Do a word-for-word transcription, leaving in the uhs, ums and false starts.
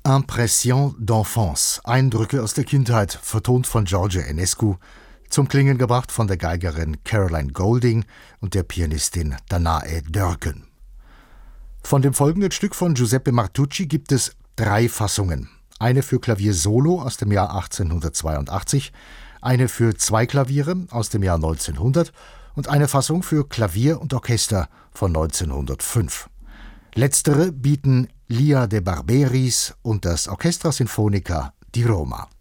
Impression d'enfance, Eindrücke aus der Kindheit, vertont von George Enescu, zum Klingen gebracht von der Geigerin Caroline Golding und der Pianistin Danae Dörken. Von dem folgenden Stück von Giuseppe Martucci gibt es drei Fassungen. Eine für Klavier solo aus dem Jahr achtzehnhundertzweiundachtzig, eine für zwei Klaviere aus dem Jahr neunzehnhundert und eine Fassung für Klavier und Orchester von neunzehnhundertfünf. Letztere bieten Lia de Barberis und das Orchestra Sinfonica di Roma.